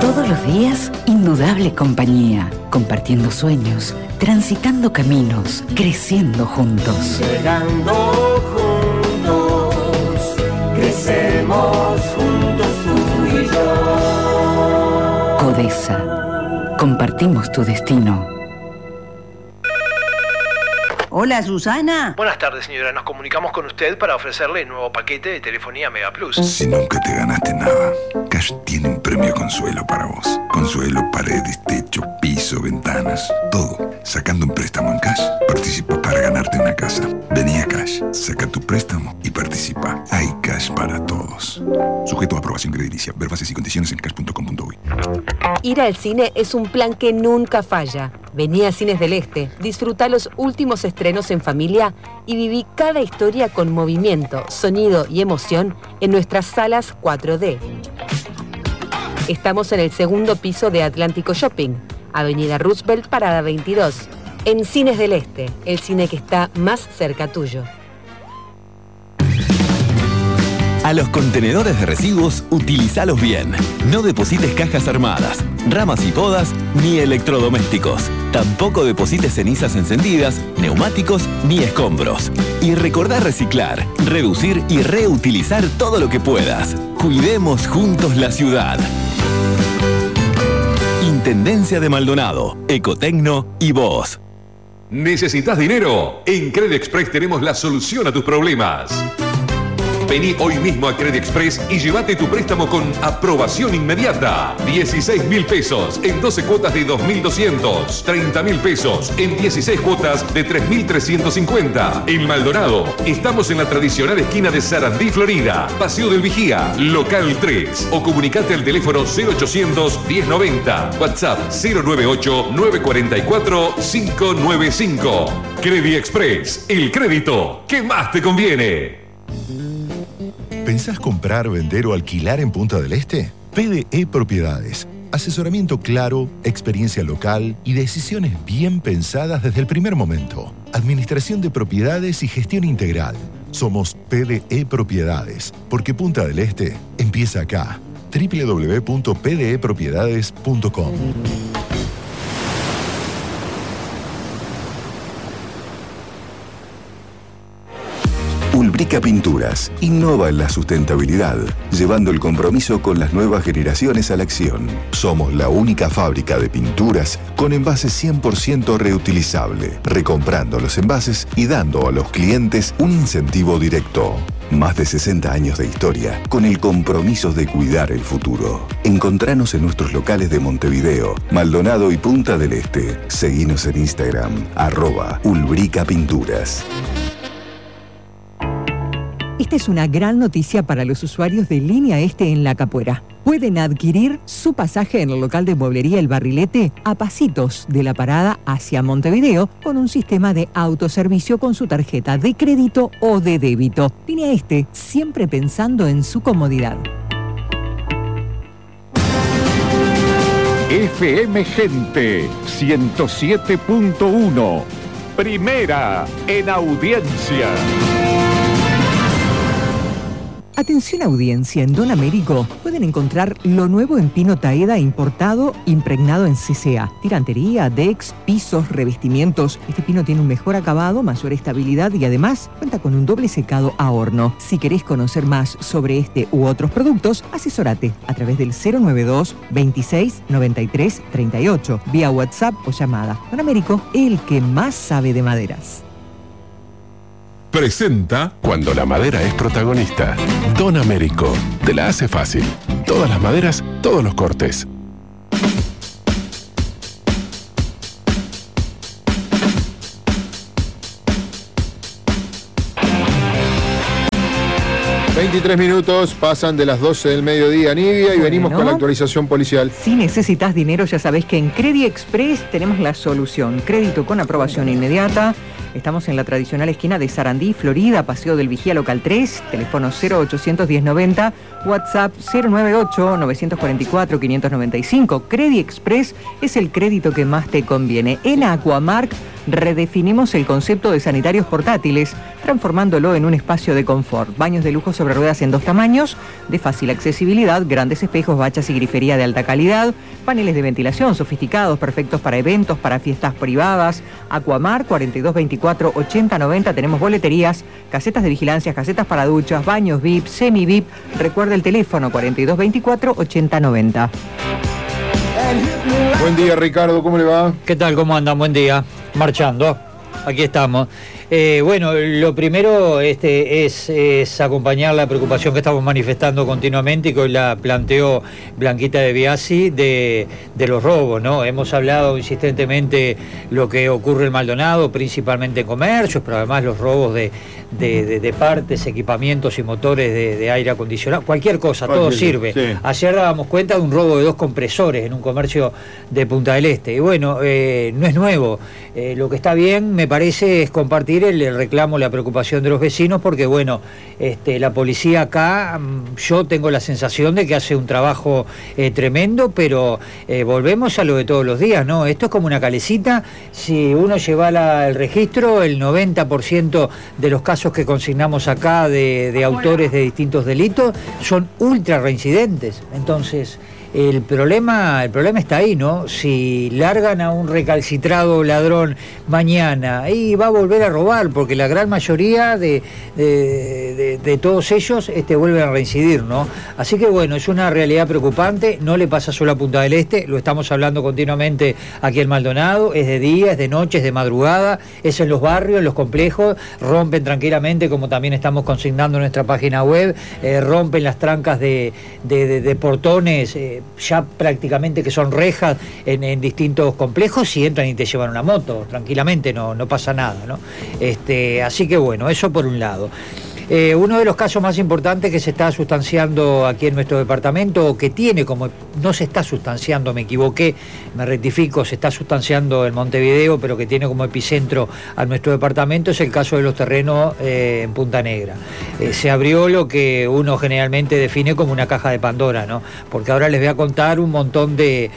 Todos los días, indudable compañía, compartiendo sueños, transitando caminos, creciendo juntos. Llegando juntos, crecemos juntos tú y yo. Codesa, compartimos tu destino. Hola, Susana. Buenas tardes, señora. Nos comunicamos con usted para ofrecerle el nuevo paquete de telefonía Mega Plus. Si nunca te ganaste nada, Cash tiene un premio consuelo para vos. Consuelo, paredes, techo, piso, ventanas, todo. Sacando un préstamo en Cash, participas para ganarte una casa. Vení a Cash, saca tu préstamo y participa. Hay Cash para todos. Sujeto a aprobación crediticia. Ver bases y condiciones en cash.com.uy. Ir al cine es un plan que nunca falla. Vení a Cines del Este, disfruta los últimos estrenos en familia y viví cada historia con movimiento, sonido y emoción en nuestras salas 4D. Estamos en el segundo piso de Atlántico Shopping, Avenida Roosevelt, Parada 22. En Cines del Este, el cine que está más cerca tuyo. A los contenedores de residuos, utilizalos bien. No deposites cajas armadas, ramas y podas, ni electrodomésticos. Tampoco deposites cenizas encendidas, neumáticos ni escombros. Y recordá reciclar, reducir y reutilizar todo lo que puedas. Cuidemos juntos la ciudad. Intendencia de Maldonado, Ecotecno y vos. ¿Necesitas dinero? En Credit Express tenemos la solución a tus problemas. Vení hoy mismo a Credit Express y llévate tu préstamo con aprobación inmediata. 16.000 pesos en 12 cuotas de 2.200. 30.000 pesos en 16 cuotas de 3.350. En Maldonado, estamos en la tradicional esquina de Sarandí, Florida. Paseo del Vigía, local 3. O comunicate al teléfono 0800 1090. WhatsApp 098 944 595. Credit Express, el crédito que más te conviene. ¿Pensás comprar, vender o alquilar en Punta del Este? PDE Propiedades. Asesoramiento claro, experiencia local y decisiones bien pensadas desde el primer momento. Administración de propiedades y gestión integral. Somos PDE Propiedades, porque Punta del Este empieza acá. www.pdepropiedades.com. Ulbrica Pinturas innova en la sustentabilidad, llevando el compromiso con las nuevas generaciones a la acción. Somos la única fábrica de pinturas con envases 100% reutilizable, recomprando los envases y dando a los clientes un incentivo directo. Más de 60 años de historia con el compromiso de cuidar el futuro. Encontranos en nuestros locales de Montevideo, Maldonado y Punta del Este. Seguinos en Instagram, @Ulbrica Pinturas. Esta es una gran noticia para los usuarios de Línea Este en La Capuera. Pueden adquirir su pasaje en el local de mueblería El Barrilete a pasitos de la parada hacia Montevideo con un sistema de autoservicio con su tarjeta de crédito o de débito. Línea Este, siempre pensando en su comodidad. FM Gente 107.1. Primera en audiencia. Atención audiencia, en Don Américo pueden encontrar lo nuevo en pino Taeda importado, impregnado en CCA. Tirantería, decks, pisos, revestimientos. Este pino tiene un mejor acabado, mayor estabilidad y además cuenta con un doble secado a horno. Si querés conocer más sobre este u otros productos, asesórate a través del 092 26 93 38, vía WhatsApp o llamada. Don Américo, el que más sabe de maderas. Presenta Cuando la madera es protagonista. Don Américo, te la hace fácil. Todas las maderas, todos los cortes. ...23 pasan de las 12 del mediodía, Nidia, y venimos con la actualización policial. Si necesitas dinero, ya sabés que en Credit Express tenemos la solución. Crédito con aprobación inmediata. Estamos en la tradicional esquina de Sarandí, Florida, Paseo del Vigía, local 3, teléfono 0800 1090, WhatsApp 098 944 595. Credit Express es el crédito que más te conviene. En Aquamark Redefinimos el concepto de sanitarios portátiles, transformándolo en un espacio de confort. Baños de lujo sobre ruedas en 2 tamaños, de fácil accesibilidad, grandes espejos, bachas y grifería de alta calidad, paneles de ventilación sofisticados, perfectos para eventos, para fiestas privadas. Aquamar 4224-8090. Tenemos boleterías, casetas de vigilancia, casetas para duchas, baños VIP, semi-VIP. Recuerda el teléfono 4224-8090. Buen día, Ricardo, ¿cómo le va? ¿Qué tal? ¿Cómo andan? Buen día. Marchando. Aquí estamos. Bueno, lo primero es acompañar la preocupación que estamos manifestando continuamente y que hoy la planteó Blanquita de Biasi de los robos, ¿no? Hemos hablado insistentemente lo que ocurre en Maldonado, principalmente en comercios, pero además los robos de partes, equipamientos y motores de aire acondicionado, cualquier cosa, todo sirve. Sí. Ayer dábamos cuenta de un robo de 2 compresores en un comercio de Punta del Este. Y bueno, no es nuevo. Lo que está bien, me parece, es compartir el reclamo, la preocupación de los vecinos, porque bueno, la policía acá, yo tengo la sensación de que hace un trabajo tremendo, pero volvemos a lo de todos los días, ¿no? Esto es como una calecita. Si uno lleva el registro, el 90% de los casos que consignamos acá de autores de distintos delitos son ultra reincidentes. Entonces el problema está ahí, ¿no? Si largan a un recalcitrado ladrón mañana y va a volver a robar, porque la gran mayoría de todos ellos vuelven a reincidir, ¿no? Así que bueno, es una realidad preocupante. No le pasa solo a Punta del Este, lo estamos hablando continuamente aquí en Maldonado. Es de día, es de noche, es de madrugada, es en los barrios, en los complejos. Rompen tranquilamente, como también estamos consignando en nuestra página web, rompen las trancas de portones, ya prácticamente que son rejas en distintos complejos, y entran y te llevan una moto tranquilamente, no pasa nada, ¿no? Así que bueno, eso por un lado. Uno de los casos más importantes que se está sustanciando aquí en nuestro departamento, o que tiene como, no se está sustanciando, me equivoqué, me rectifico, se está sustanciando en Montevideo, pero que tiene como epicentro a nuestro departamento, es el caso de los terrenos en Punta Negra. Se abrió lo que uno generalmente define como una caja de Pandora, ¿no? Porque ahora les voy a contar un montón de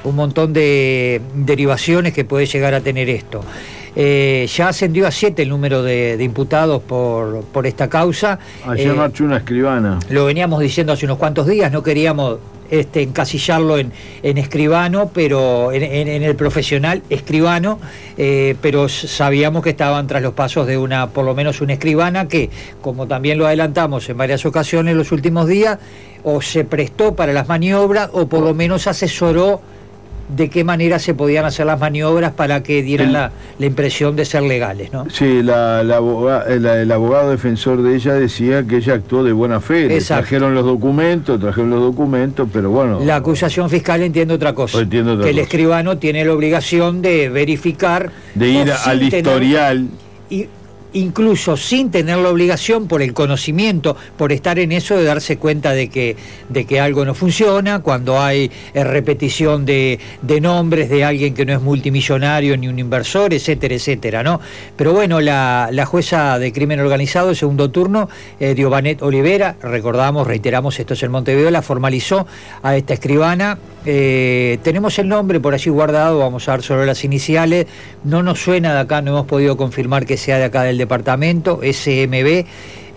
derivaciones que puede llegar a tener esto. Ya ascendió a 7 el número de imputados por esta causa. Ayer marchó una escribana. Lo veníamos diciendo hace unos cuantos días, no queríamos encasillarlo en escribano, pero en el profesional escribano, pero sabíamos que estaban tras los pasos de por lo menos una escribana que, como también lo adelantamos en varias ocasiones en los últimos días, o se prestó para las maniobras o por lo menos asesoró de qué manera se podían hacer las maniobras para que dieran la impresión de ser legales, ¿no? Sí, el abogado defensor de ella decía que ella actuó de buena fe. Trajeron los documentos, pero bueno. La acusación fiscal entiende otra cosa. Que el escribano tiene la obligación de verificar, de ir al historial. Incluso sin tener la obligación, por el conocimiento, por estar en eso, de darse cuenta de que algo no funciona, cuando hay repetición de nombres de alguien que no es multimillonario ni un inversor, etcétera, etcétera, ¿no? Pero bueno, la jueza de crimen organizado, el segundo turno, Diobanet Olivera, reiteramos, esto es en Montevideo, la formalizó a esta escribana. Tenemos el nombre por allí guardado, vamos a ver solo las iniciales, no nos suena de acá, no hemos podido confirmar que sea de acá del departamento. SMB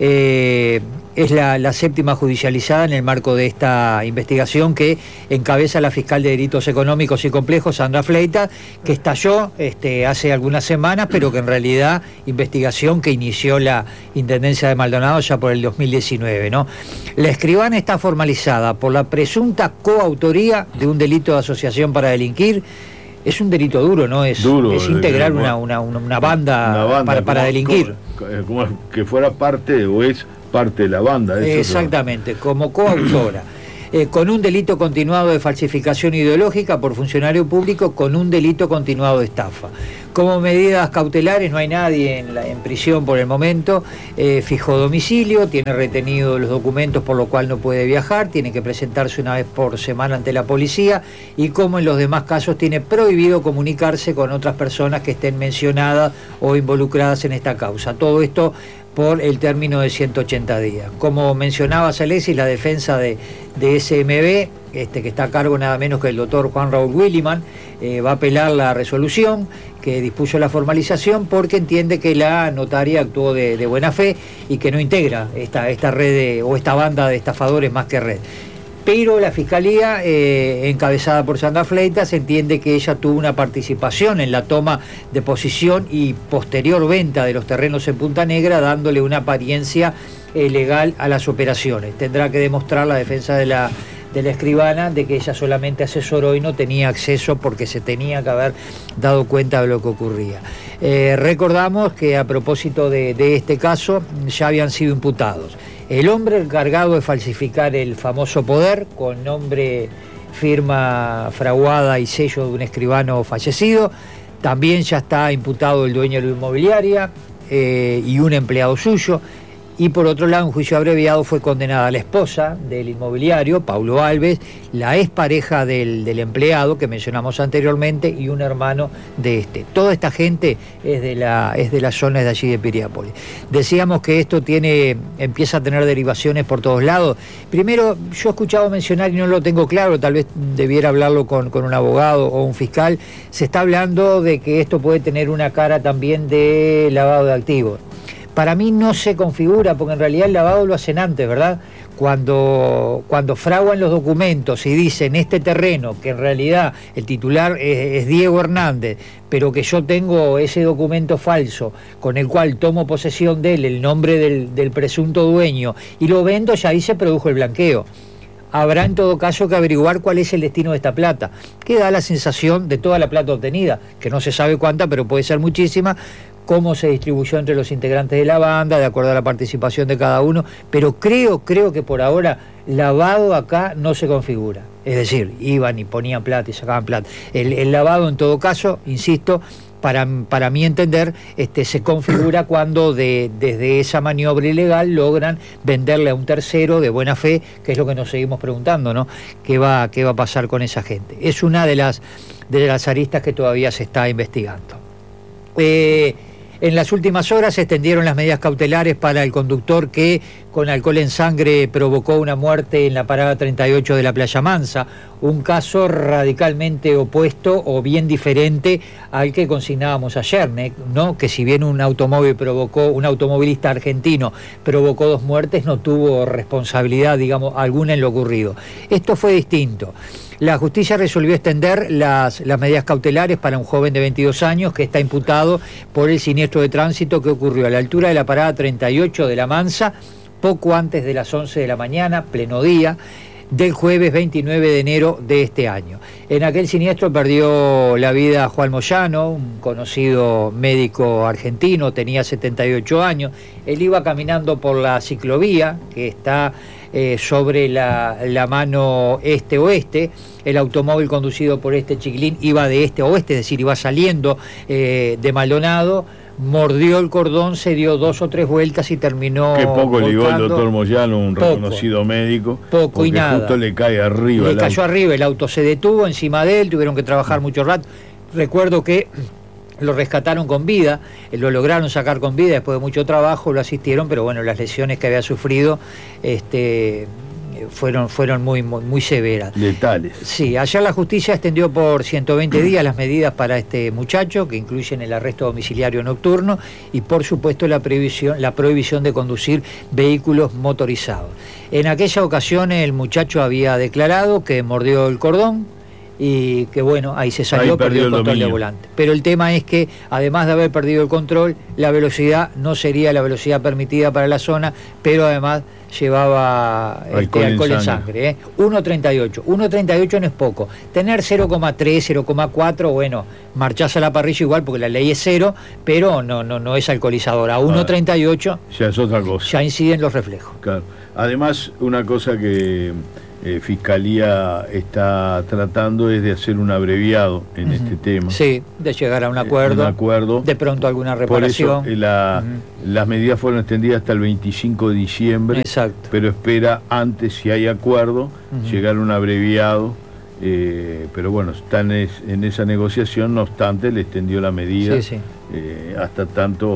es la séptima judicializada en el marco de esta investigación que encabeza la fiscal de Delitos Económicos y Complejos, Sandra Fleitas, que estalló hace algunas semanas, pero que en realidad investigación que inició la Intendencia de Maldonado ya por el 2019, ¿no? La escribana está formalizada por la presunta coautoría de un delito de asociación para delinquir. Es un delito duro, ¿no? Es integrar una banda para delinquir. Como que fuera parte o es parte de la banda. Exactamente, como coautora. Con un delito continuado de falsificación ideológica por funcionario público, con un delito continuado de estafa. Como medidas cautelares, no hay nadie en prisión por el momento. Fijó domicilio, tiene retenido los documentos por lo cual no puede viajar, tiene que presentarse una vez por semana ante la policía, y como en los demás casos tiene prohibido comunicarse con otras personas que estén mencionadas o involucradas en esta causa. Todo esto por el término de 180 días. Como mencionaba Alexis, la defensa de SMB, que está a cargo nada menos que el doctor Juan Raúl Williman, va a apelar la resolución que dispuso la formalización porque entiende que la notaria actuó de buena fe y que no integra esta red o esta banda de estafadores más que red. Pero la Fiscalía, encabezada por Sandra Fleitas, entiende que ella tuvo una participación en la toma de posesión y posterior venta de los terrenos en Punta Negra, dándole una apariencia legal a las operaciones. Tendrá que demostrar la defensa de la escribana de que ella solamente asesoró y no tenía acceso porque se tenía que haber dado cuenta de lo que ocurría. Recordamos que a propósito de este caso ya habían sido imputados el hombre encargado de falsificar el famoso poder con nombre, firma fraguada y sello de un escribano fallecido. También ya está imputado el dueño de la inmobiliaria y un empleado suyo. Y por otro lado, en juicio abreviado fue condenada la esposa del inmobiliario, Paulo Alves, la expareja del empleado que mencionamos anteriormente y un hermano de este. Toda esta gente es de las zonas de allí de Piriápolis. Decíamos que esto empieza a tener derivaciones por todos lados. Primero, yo he escuchado mencionar, y no lo tengo claro, tal vez debiera hablarlo con un abogado o un fiscal, se está hablando de que esto puede tener una cara también de lavado de activos. Para mí no se configura, porque en realidad el lavado lo hacen antes, ¿verdad? Cuando fraguan los documentos y dicen este terreno, que en realidad el titular es Diego Hernández, pero que yo tengo ese documento falso con el cual tomo posesión de él, el nombre del presunto dueño, y lo vendo, ya ahí se produjo el blanqueo. Habrá en todo caso que averiguar cuál es el destino de esta plata, que da la sensación de toda la plata obtenida, que no se sabe cuánta, pero puede ser muchísima, cómo se distribuyó entre los integrantes de la banda, de acuerdo a la participación de cada uno, pero creo que por ahora lavado acá no se configura. Es decir, iban y ponían plata y sacaban plata. El lavado, en todo caso, insisto, para mi entender, se configura cuando desde esa maniobra ilegal logran venderle a un tercero de buena fe, que es lo que nos seguimos preguntando, ¿no? ¿Qué va a pasar con esa gente? Es una de las aristas que todavía se está investigando. En las últimas horas se extendieron las medidas cautelares para el conductor que con alcohol en sangre provocó una muerte en la parada 38 de la Playa Mansa, un caso radicalmente opuesto o bien diferente al que consignábamos ayer, ¿no? Que si bien un automovilista argentino provocó 2 muertes, no tuvo responsabilidad, digamos, alguna en lo ocurrido. Esto fue distinto. La justicia resolvió extender las medidas cautelares para un joven de 22 años que está imputado por el siniestro de tránsito que ocurrió a la altura de la parada 38 de La Mansa, poco antes de las 11 de la mañana, pleno día, del jueves 29 de enero de este año. En aquel siniestro perdió la vida Juan Moyano, un conocido médico argentino, tenía 78 años. Él iba caminando por la ciclovía que está sobre la mano este-oeste. El automóvil conducido por este chiquilín iba de este a oeste, es decir, iba saliendo de Maldonado, mordió el cordón, se dio 2 o 3 vueltas y terminó. Qué poco ligó el doctor Moyano, un reconocido médico. Poco y nada. Justo le cae arriba. Le cayó arriba, el auto se detuvo encima de él, tuvieron que trabajar mucho rato. Recuerdo que lo rescataron con vida, lo lograron sacar con vida después de mucho trabajo, lo asistieron, pero bueno, las lesiones que había sufrido fueron muy severas. Letales. Sí, ayer la justicia extendió por 120 días las medidas para este muchacho, que incluyen el arresto domiciliario nocturno y por supuesto la prohibición de conducir vehículos motorizados. En aquella ocasión el muchacho había declarado que mordió el cordón y que bueno, ahí se salió, perdió el control de volante. Pero el tema es que además de haber perdido el control, la velocidad no sería la velocidad permitida para la zona, pero además llevaba alcohol en sangre. 1.38. 1.38 no es poco. Tener 0,3, 0,4, bueno, marchás a la parrilla igual porque la ley es 0, pero no es alcoholizador. A 1.38 ya es otra cosa. Ya inciden los reflejos. Claro. Además, una cosa que Fiscalía está tratando es de hacer un abreviado en este tema. Sí, de llegar a un acuerdo, de pronto alguna reparación. Por eso las medidas fueron extendidas hasta el 25 de diciembre. Exacto. Pero espera antes, si hay acuerdo, llegar a un abreviado. Pero bueno, están en esa negociación, no obstante, le extendió la medida hasta tanto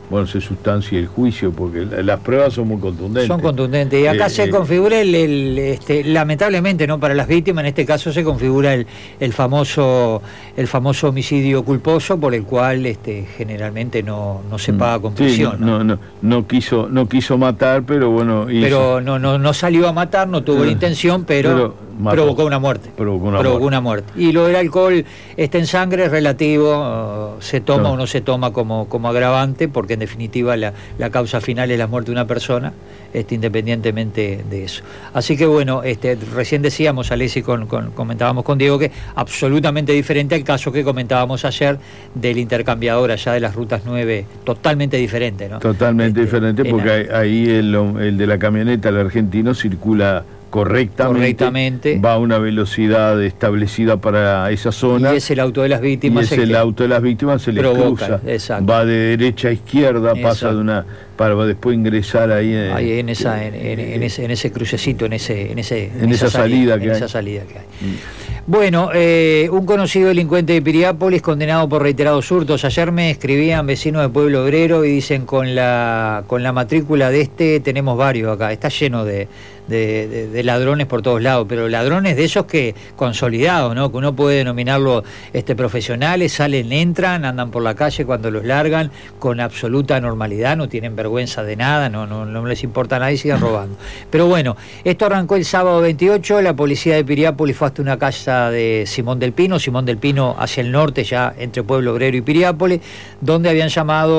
bueno, se sustancie el juicio, porque las pruebas son muy contundentes. Son contundentes. Y acá se configura lamentablemente, no para las víctimas, en este caso se configura el famoso homicidio culposo, por el cual generalmente no se paga con prisión. Sí, no quiso matar, pero bueno. Pero no salió a matar, no tuvo la intención, pero provocó una muerte. Provocó una muerte. Y lo del alcohol en sangre es relativo, se toma o no se toma como agravante, porque en definitiva la causa final es la muerte de una persona, independientemente de eso. Así que bueno, recién decíamos, Alessi, comentábamos con Diego, que absolutamente diferente al caso que comentábamos ayer del intercambiador allá de las rutas 9, totalmente diferente, ¿no? Totalmente diferente, porque ahí el de la camioneta, el argentino, circula correctamente, va a una velocidad establecida para esa zona, y es el auto de las víctimas, se le cruza, va de derecha a izquierda, pasa para después ingresar ahí en ese crucecito, en esa salida que hay. Bueno, un conocido delincuente de Piriápolis condenado por reiterados hurtos. Ayer me escribían vecinos de Pueblo Obrero y dicen con la matrícula de tenemos varios acá, está lleno de ladrones por todos lados, pero ladrones de esos que consolidados, ¿no? Que uno puede denominarlo profesionales, salen, entran, andan por la calle cuando los largan con absoluta normalidad, no tienen vergüenza de nada, no les importa a nadie, siguen robando. Pero bueno, esto arrancó el sábado 28, la policía de Piriápolis fue hasta una casa de Simón del Pino hacia el norte, ya entre Pueblo Obrero y Piriápolis, desde donde habían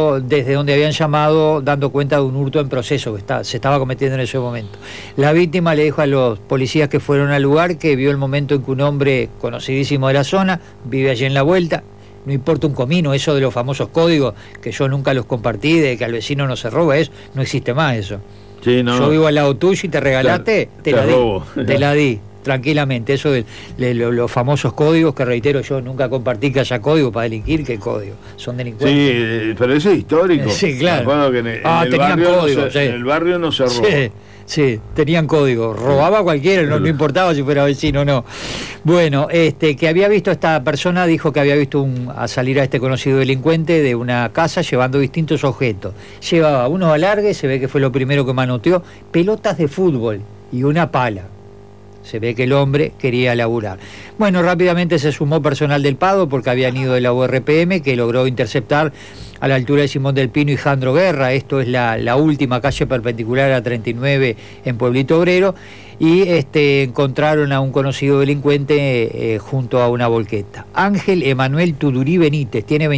llamado dando cuenta de un hurto en proceso que se estaba cometiendo en ese momento. La víctima le dijo a los policías que fueron al lugar que vio el momento en que un hombre conocidísimo de la zona, vive allí en la vuelta, no importa un comino, eso de los famosos códigos, que yo nunca los compartí, de que al vecino no se roba, no existe más eso. Sí, yo vivo al lado tuyo y te regalaste, te la di. Tranquilamente, eso de los famosos códigos, que reitero, yo nunca compartí que haya código para delinquir, ¿qué código? Son delincuentes. Sí, pero eso es histórico. Sí, claro. Que tenían código. En el barrio no se roba. Sí, tenían código. Robaba cualquiera, no importaba si fuera vecino o no. Bueno, que había visto, esta persona dijo que había visto a salir a este conocido delincuente de una casa llevando distintos objetos. Llevaba unos alargues, se ve que fue lo primero que manoteó, pelotas de fútbol y una pala. Se ve que el hombre quería laburar. Bueno, rápidamente se sumó personal del Pado, porque habían ido de la URPM, que logró interceptar a la altura de Simón del Pino y Jandro Guerra. Esto es la última calle perpendicular a 39 en Pueblito Obrero, y encontraron a un conocido delincuente junto a una volqueta. Ángel Emanuel Tudurí Benítez, tiene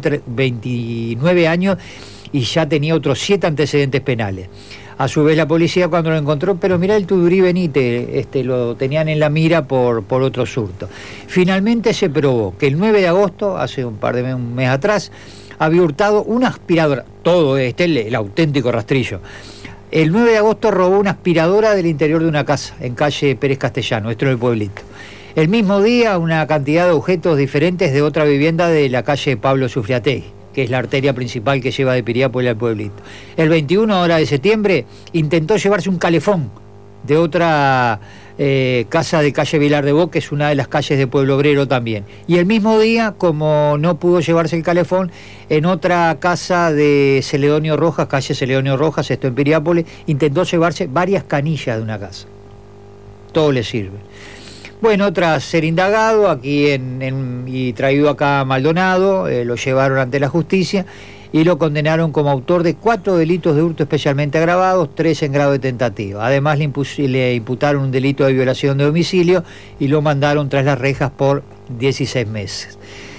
29 años y ya tenía otros 7 antecedentes penales. A su vez la policía, cuando lo encontró, pero mirá, el Tudurí Benítez, lo tenían en la mira por otro hurto. Finalmente se probó que el 9 de agosto, hace un mes atrás, había hurtado una aspiradora, todo el auténtico rastrillo. El 9 de agosto robó una aspiradora del interior de una casa, en calle Pérez Castellano, esto en el pueblito. El mismo día, una cantidad de objetos diferentes de otra vivienda de la calle Pablo Sufriategui, que es la arteria principal que lleva de Piriápolis al pueblito. El 21 hora de septiembre intentó llevarse un calefón de otra casa de calle Vilar de Bo, que es una de las calles de Pueblo Obrero también. Y el mismo día, como no pudo llevarse el calefón, en otra casa de Celedonio Rojas, calle Celedonio Rojas, esto en Piriápolis, intentó llevarse varias canillas de una casa. Todo le sirve. Bueno, tras ser indagado aquí y traído acá a Maldonado, lo llevaron ante la justicia y lo condenaron como autor de 4 delitos de hurto especialmente agravados, 3 en grado de tentativa. Además le imputaron un delito de violación de domicilio y lo mandaron tras las rejas por 16 meses.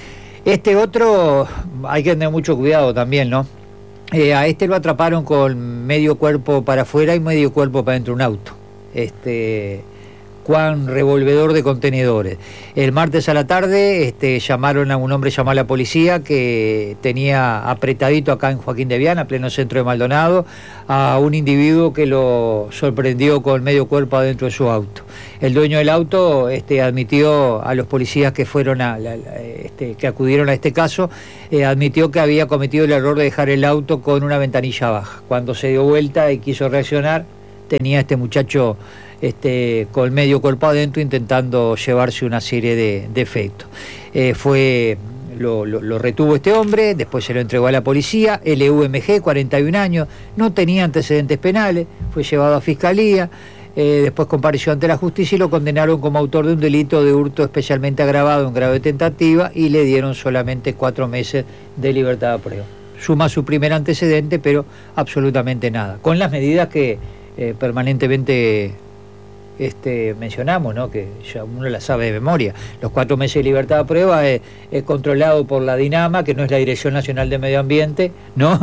Otro, hay que tener mucho cuidado también, ¿no? A lo atraparon con medio cuerpo para afuera y medio cuerpo para dentro de un auto. Juan Revolvedor de Contenedores. El martes a la tarde llamaron a un hombre, llamó a la policía, que tenía apretadito acá en Joaquín de Viana, pleno centro de Maldonado, a un individuo que lo sorprendió con medio cuerpo adentro de su auto. El dueño del auto admitió a los policías que fueron que acudieron a este caso, admitió que había cometido el error de dejar el auto con una ventanilla baja. Cuando se dio vuelta y quiso reaccionar, tenía este muchacho con medio cuerpo adentro intentando llevarse una serie de efectos. Fue lo retuvo este hombre, después se lo entregó a la policía, LUMG, 41 años, no tenía antecedentes penales, fue llevado a fiscalía, después compareció ante la justicia y lo condenaron como autor de un delito de hurto especialmente agravado en grado de tentativa y le dieron solamente 4 meses de libertad de prueba. Suma su primer antecedente, pero absolutamente nada, con las medidas que permanentemente mencionamos, ¿no? Que ya uno la sabe de memoria. Los 4 meses de libertad de prueba es controlado por la DINAMA, que no es la Dirección Nacional de Medio Ambiente, ¿no?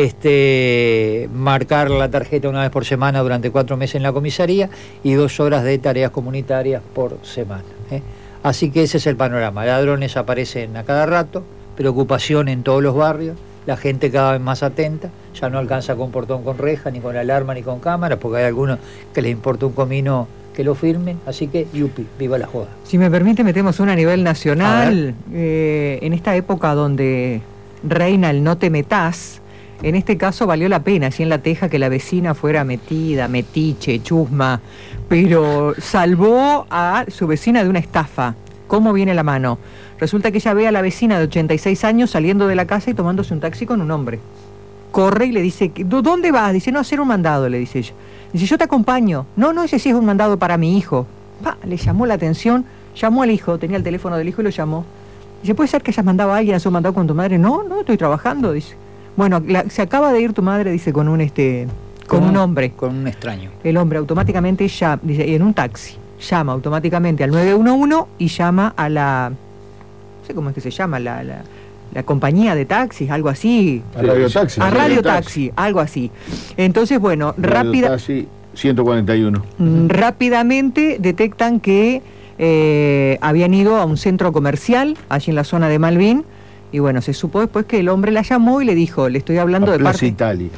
Marcar la tarjeta una vez por semana durante 4 meses en la comisaría y 2 horas de tareas comunitarias por semana, ¿eh? Así que ese es el panorama. Ladrones aparecen a cada rato, preocupación en todos los barrios, la gente cada vez más atenta, ya no alcanza con portón con reja, ni con alarma, ni con cámara, porque hay algunos que les importa un comino que lo firmen, así que yupi, viva la joda. Si me permite, metemos una a nivel nacional. En esta época donde reina el no te metás, en este caso valió la pena, así en La Teja, que la vecina fuera metida, metiche, chusma, pero salvó a su vecina de una estafa. ¿Cómo viene la mano? Resulta que ella ve a la vecina de 86 años saliendo de la casa y tomándose un taxi con un hombre. Corre y le dice, ¿dónde vas? Dice, no, a hacer un mandado, le dice ella. Dice, yo te acompaño. No, ese sí es un mandado para mi hijo. Le llamó la atención, llamó al hijo, tenía el teléfono del hijo y lo llamó. Dice, ¿puede ser que hayas mandado a alguien a hacer un mandado con tu madre? No, estoy trabajando, dice. Bueno, se acaba de ir tu madre, dice, con un hombre. Con un extraño. El hombre automáticamente dice, en un taxi, llama automáticamente al 911 y llama a la... no sé cómo es que se llama, la compañía de taxis, algo así. A Radio Taxi. A Radio Taxi, algo así. Entonces, bueno, Taxi 141. Rápidamente detectan que habían ido a un centro comercial, allí en la zona de Malvin, y bueno, se supo después que el hombre la llamó y le dijo, le estoy hablando de parte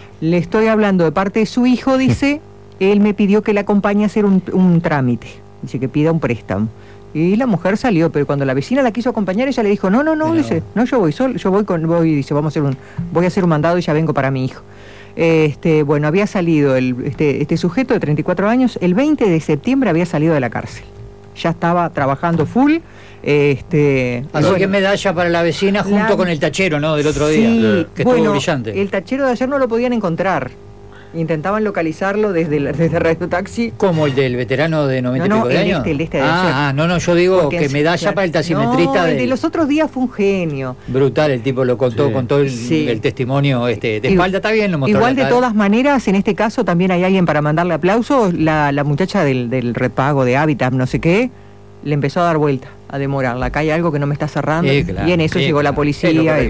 de su hijo, dice, él me pidió que le acompañe a hacer un trámite, dice que pida un préstamo. Y la mujer salió, pero cuando la vecina la quiso acompañar, ella le dijo, no, dice, no, yo voy solo, dice, voy a hacer un mandado y ya vengo para mi hijo. Bueno, había salido este sujeto de 34 años, el 20 de septiembre había salido de la cárcel. Ya estaba trabajando full. Así que medalla para la vecina junto con el tachero, ¿no? Del otro día, que estuvo brillante. El tachero de ayer no lo podían encontrar. Intentaban localizarlo desde Radio Taxi. ¿Como el del veterano de 90 y pico de años? El de ayer. No, yo digo que medalla para el taximetrista. El de los otros días fue un genio. Brutal, el tipo lo contó, contó el testimonio de espalda, está bien, lo mostró. Igual de todas maneras, en este caso también hay alguien para mandarle aplausos. La muchacha del repago de Hábitat, no sé qué, le empezó a dar vuelta, a demorarla. Acá hay algo que no me está cerrando. Claro, y en eso llegó la policía.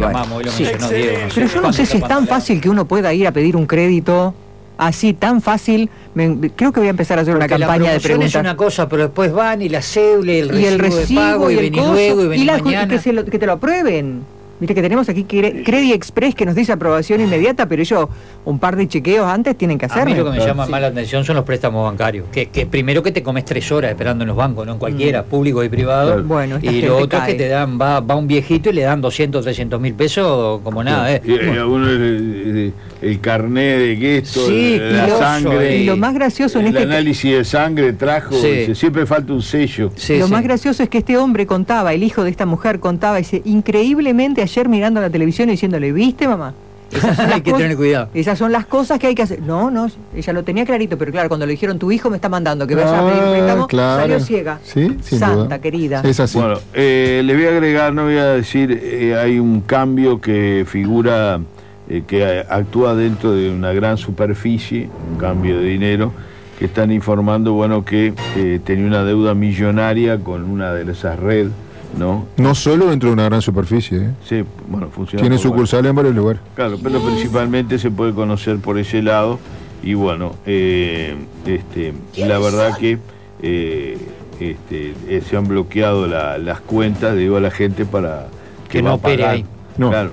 Pero yo no sé si es tan fácil que uno pueda ir a pedir un crédito. Así, tan fácil, creo que voy a empezar a hacer una campaña de preguntas. Es una cosa, pero después van y la cédula, y el recibo de pago, y vení luego, y vení mañana. Que te lo aprueben. Viste que tenemos aquí Credit Express que nos dice aprobación inmediata, pero ellos un par de chequeos antes tienen que hacerlo. A mí lo que me llama más la atención son los préstamos bancarios, que primero que te comes 3 horas esperando en los bancos, no en cualquiera, público y privado. Claro. Bueno, y lo otro es que te dan, va un viejito y le dan 200, 300 mil pesos como nada. Y uno el carnet de esto, la sangre. Y lo más gracioso el análisis de sangre trajo, siempre falta un sello. Lo más gracioso es que este hombre contaba, el hijo de esta mujer contaba, dice, increíblemente ayer mirando la televisión y diciéndole, ¿viste, mamá? Hay que tener cuidado. Esas son las cosas que hay que hacer. No, ella lo tenía clarito, pero claro, cuando le dijeron, tu hijo me está mandando que vaya a pedir préstamo, salió ciega. Sí, Santa, duda. Querida. Es así. Bueno, le voy a agregar, no voy a decir, hay un cambio que figura, que actúa dentro de una gran superficie, un cambio de dinero, que están informando, bueno, que tenía una deuda millonaria con una de esas redes. No solo dentro de una gran superficie. Sí, bueno, funciona. Tiene sucursales en varios lugares. Claro, pero principalmente se puede conocer por ese lado. Y bueno, la verdad que se han bloqueado las cuentas, digo, a la gente para que no opere ahí. No, claro.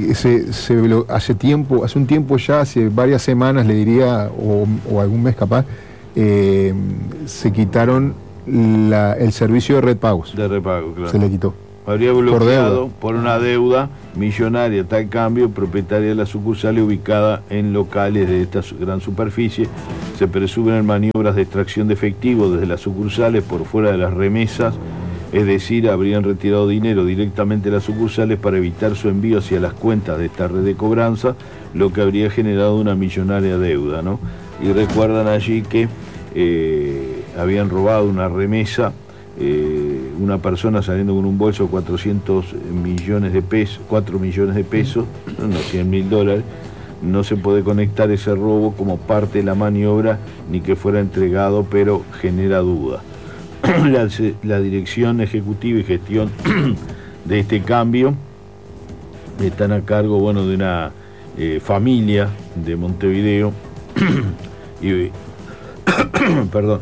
Hace un tiempo ya, hace varias semanas le diría, o algún mes capaz, se quitaron el servicio de red pagos. De repago, claro. Se le quitó. Habría bloqueado por una deuda millonaria, tal cambio, propietaria de la sucursal ubicada en locales de esta gran superficie. Se presumen maniobras de extracción de efectivo desde las sucursales por fuera de las remesas Es decir, habrían retirado dinero directamente de las sucursales para evitar su envío hacia las cuentas de esta red de cobranza, lo que habría generado una millonaria deuda, ¿no? Y recuerdan allí que habían robado una remesa, una persona saliendo con un bolso de 4 millones de pesos, unos $100.000. No se puede conectar ese robo como parte de la maniobra ni que fuera entregado, pero genera duda. La dirección ejecutiva y gestión de este cambio están a cargo, bueno, de una familia de Montevideo y perdón,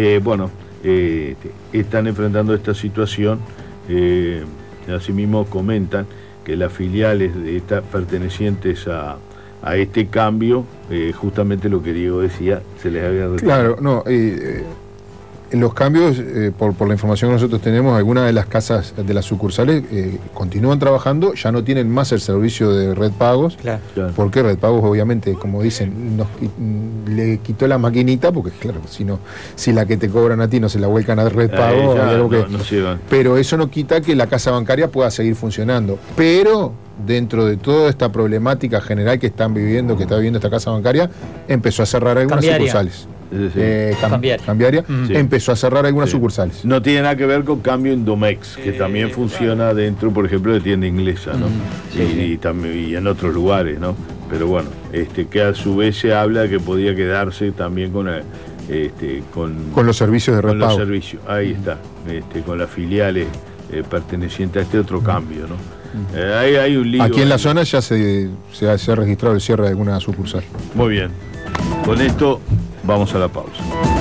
están enfrentando esta situación. Asimismo comentan que las filiales pertenecientes a este cambio, justamente lo que Diego decía, se les había retirado. Claro, no, los cambios, por la información que nosotros tenemos, algunas de las casas de las sucursales continúan trabajando, ya no tienen más el servicio de Red Pagos, claro. Porque Red Pagos, obviamente, como dicen, le quitó la maquinita, porque claro, si la que te cobran a ti no se la vuelcan a Red Pagos, pero eso no quita que la casa bancaria pueda seguir funcionando. Pero dentro de toda esta problemática general que está viviendo esta casa bancaria, empezó a cerrar algunas sucursales. Cambiaria, empezó a cerrar algunas sucursales. No tiene nada que ver con Cambio Indomex, que también funciona dentro, por ejemplo, de tienda inglesa, ¿no? Y en otros lugares, ¿no? Pero bueno, que a su vez se habla de que podía quedarse también con los servicios de Red Pago. Ahí está, con las filiales pertenecientes a este otro cambio, ¿no? Hay un lío. Aquí en la zona ya se ha registrado el cierre de alguna sucursal. Muy bien. Con esto vamos a la pausa.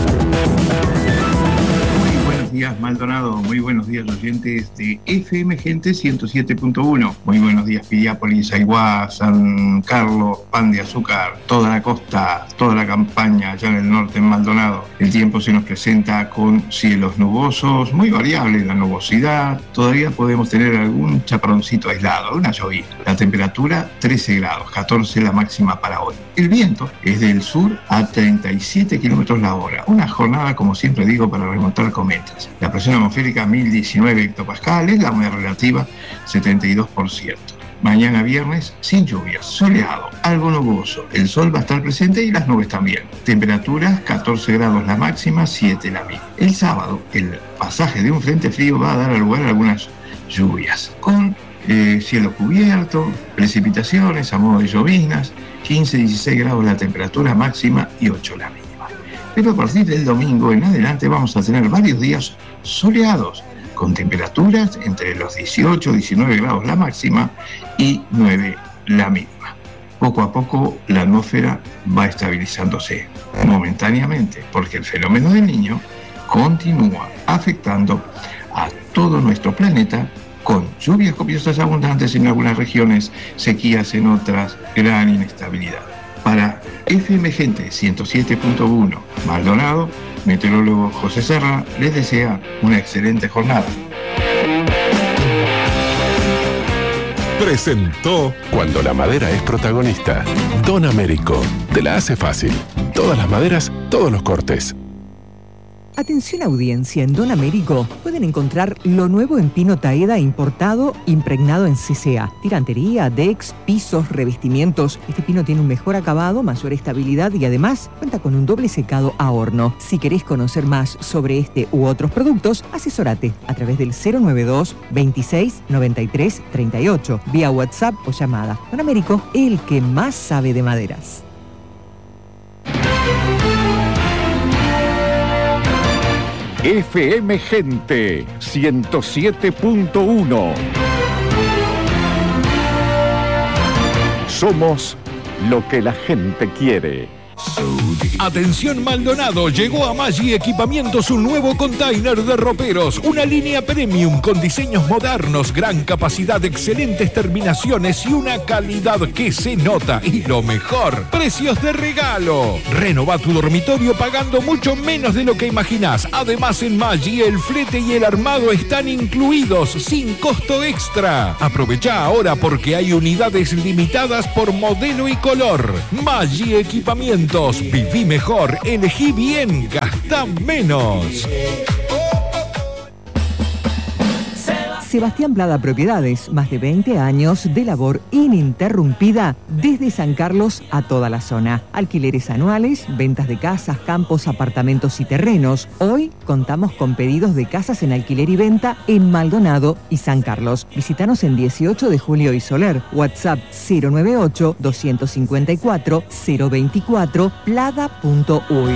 Muy buenos días, Maldonado. Muy buenos días, oyentes de FM Gente 107.1. Muy buenos días, Piriápolis, Aiguá, San Carlos, Pan de Azúcar, toda la costa, toda la campaña allá en el norte, en Maldonado. El tiempo se nos presenta con cielos nubosos, muy variable la nubosidad. Todavía podemos tener algún chaparroncito aislado, una llovizna. La temperatura 13 grados, 14 la máxima para hoy. El viento es del sur a 37 kilómetros la hora. Una jornada, como siempre digo, para remontar cometas. La presión atmosférica 1019 hectopascales, la humedad relativa 72%. Mañana viernes sin lluvias, soleado, algo nuboso. El sol va a estar presente y las nubes también. Temperaturas 14 grados la máxima, 7 la mínima. El sábado, el pasaje de un frente frío va a dar lugar a algunas lluvias, con cielo cubierto, precipitaciones a modo de lloviznas, 15-16 grados la temperatura máxima y 8 la mínima. Pero a partir del domingo en adelante vamos a tener varios días soleados, con temperaturas entre los 18-19 grados la máxima y 9 la mínima. Poco a poco la atmósfera va estabilizándose, momentáneamente, porque el fenómeno del Niño continúa afectando a todo nuestro planeta, con lluvias copiosas abundantes en algunas regiones, sequías en otras, gran inestabilidad. Para FM Gente 107.1 Maldonado, meteorólogo José Serra les desea una excelente jornada. Presentó Cuando la madera es protagonista. Don Américo, te la hace fácil. Todas las maderas, todos los cortes. Atención audiencia, en Don Américo pueden encontrar lo nuevo en pino Taeda importado, impregnado en CCA. Tirantería, decks, pisos, revestimientos. Este pino tiene un mejor acabado, mayor estabilidad y además cuenta con un doble secado a horno. Si querés conocer más sobre este u otros productos, asesórate a través del 092 26 93 38, vía WhatsApp o llamada. Don Américo, el que más sabe de maderas. FM Gente 107.1. Somos lo que la gente quiere. Atención Maldonado, llegó a Maggi Equipamientos un nuevo container de roperos, una línea premium con diseños modernos, gran capacidad, excelentes terminaciones y una calidad que se nota. Y lo mejor, precios de regalo. Renova tu dormitorio pagando mucho menos de lo que imaginás. Además en Maggi el flete y el armado están incluidos sin costo extra. Aprovecha ahora porque hay unidades limitadas por modelo y color. Maggi Equipamientos. Viví mejor, elegí bien, gastá menos. Sebastián Plada Propiedades, más de 20 años de labor ininterrumpida desde San Carlos a toda la zona. Alquileres anuales, ventas de casas, campos, apartamentos y terrenos. Hoy contamos con pedidos de casas en alquiler y venta en Maldonado y San Carlos. Visítanos en 18 de Julio y Soler. WhatsApp 098-254-024 plada.uy.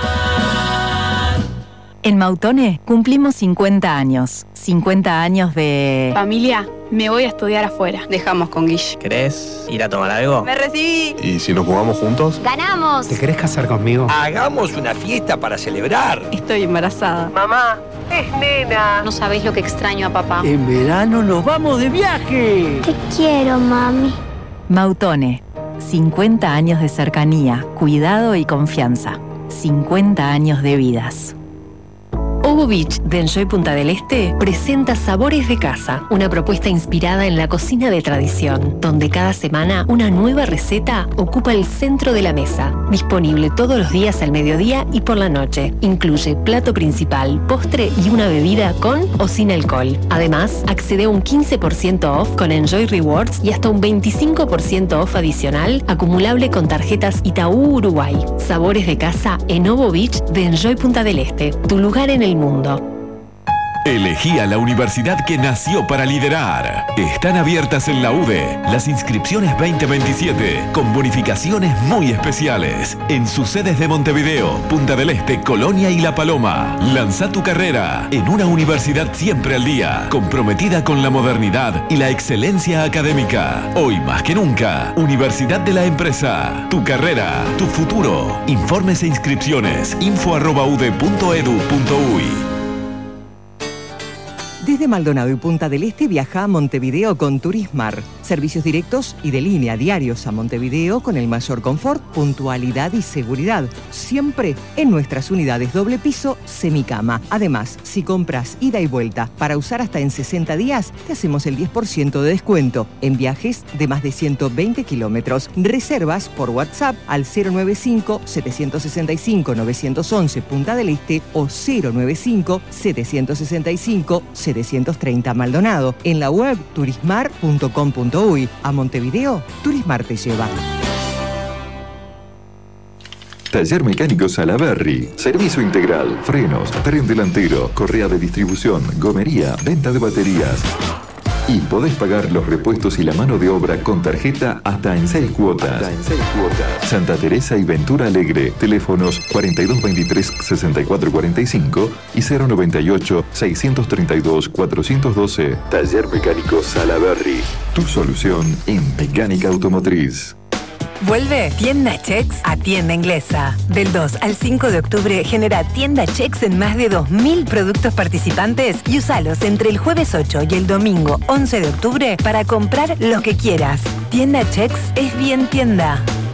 En Mautone cumplimos 50 años. 50 años de... Familia, me voy a estudiar afuera. Dejamos con Guille. ¿Querés ir a tomar algo? ¡Me recibí! ¿Y si nos jugamos juntos? ¡Ganamos! ¿Te querés casar conmigo? Hagamos una fiesta para celebrar. Estoy embarazada. Mamá, es nena. No sabés lo que extraño a papá. En verano nos vamos de viaje. Te quiero, mami. Mautone. 50 años de cercanía, cuidado y confianza. 50 años de vidas. Ovo Beach de Enjoy Punta del Este presenta Sabores de Casa, una propuesta inspirada en la cocina de tradición, donde cada semana una nueva receta ocupa el centro de la mesa. Disponible todos los días al mediodía y por la noche. Incluye plato principal, postre y una bebida con o sin alcohol. Además, accede a un 15% off con Enjoy Rewards y hasta un 25% off adicional acumulable con tarjetas Itaú Uruguay. Sabores de Casa en Ovo Beach de Enjoy Punta del Este, tu lugar en el mundo. Elegí a la universidad que nació para liderar. Están abiertas en la UDE las inscripciones 2027 con bonificaciones muy especiales en sus sedes de Montevideo, Punta del Este, Colonia y La Paloma. Lanza tu carrera en una universidad siempre al día, comprometida con la modernidad y la excelencia académica. Hoy más que nunca, Universidad de la Empresa. Tu carrera, tu futuro. Informes e inscripciones info@ude.edu.uy. Desde Maldonado y Punta del Este viaja a Montevideo con Turismar. Servicios directos y de línea diarios a Montevideo con el mayor confort, puntualidad y seguridad. Siempre en nuestras unidades doble piso, semicama. Además, si compras ida y vuelta para usar hasta en 60 días, te hacemos el 10% de descuento en viajes de más de 120 kilómetros. Reservas por WhatsApp al 095-765-911 Punta del Este o 095-765-730 Maldonado. En la web turismar.com.uy. A Montevideo, Turismar te lleva. Taller Mecánico Salaberry. Servicio integral, frenos, tren delantero, correa de distribución, gomería, venta de baterías. Y podés pagar los repuestos y la mano de obra con tarjeta hasta en 6 cuotas. Santa Teresa y Ventura Alegre. Teléfonos 4223-6445 y 098-632-412. Taller Mecánico Salaberry. Tu solución en mecánica automotriz. Vuelve Tienda Chex a Tienda Inglesa. Del 2 al 5 de octubre genera Tienda Chex en más de 2.000 productos participantes y usalos entre el jueves 8 y el domingo 11 de octubre para comprar lo que quieras. Tienda Chex es bien tienda.